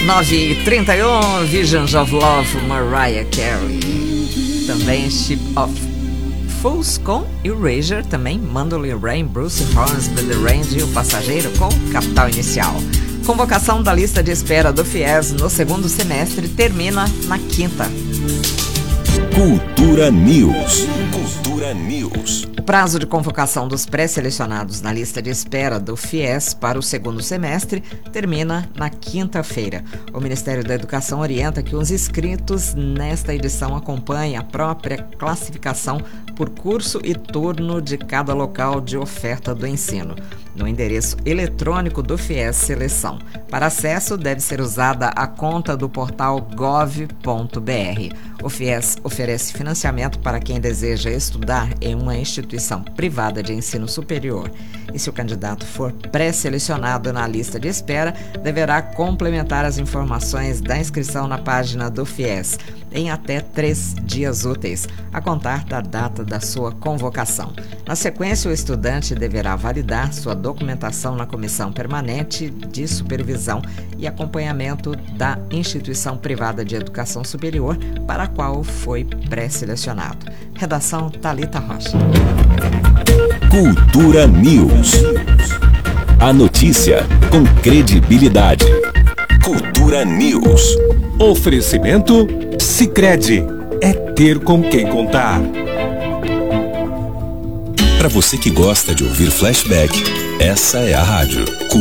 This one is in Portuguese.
9h31, Visions of Love, Mariah Carey. Também Ship of Fools com Erasure, também Mandolin Rain, Bruce Hornsby, The Range e O Passageiro com Capital Inicial. Convocação da lista de espera do FIES no segundo semestre termina na quinta. Cultura News. Cultura News. O prazo de convocação dos pré-selecionados na lista de espera do FIES para o segundo semestre termina na quinta-feira. O Ministério da Educação orienta que os inscritos nesta edição acompanhem a própria classificação por curso e turno de cada local de oferta do ensino, no endereço eletrônico do FIES Seleção. Para acesso, deve ser usada a conta do portal gov.br. O FIES oferece financiamento para quem deseja estudar em uma instituição privada de ensino superior. E se o candidato for pré-selecionado na lista de espera, deverá complementar as informações da inscrição na página do FIES em até 3 dias úteis, a contar da data da sua convocação. Na sequência, o estudante deverá validar sua documentação na Comissão Permanente de Supervisão e Acompanhamento da instituição privada de educação superior para a qual foi pré-selecionado. Redação Thalita Rocha. Cultura News. A notícia com credibilidade. Cultura News. Oferecimento Sicredi. É ter com quem contar. Para você que gosta de ouvir flashback, essa é a rádio.